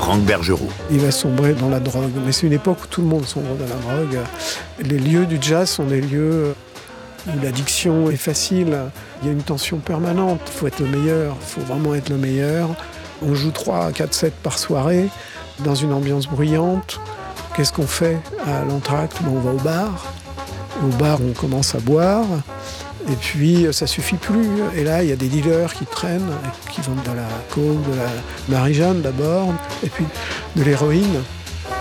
Franck Bergerot. Il va sombrer dans la drogue, mais c'est une époque où tout le monde sombre dans la drogue. Les lieux du jazz sont des lieux où l'addiction est facile. Il y a une tension permanente, il faut être le meilleur, il faut vraiment être le meilleur. On joue 3 à 4 sets par soirée, dans une ambiance bruyante. Qu'est-ce qu'on fait à l'entracte? On va au bar. Au bar, on commence à boire. Et puis, ça suffit plus. Et là, il y a des dealers qui traînent, qui vendent de la coke, de la marijuana d'abord, et puis de l'héroïne.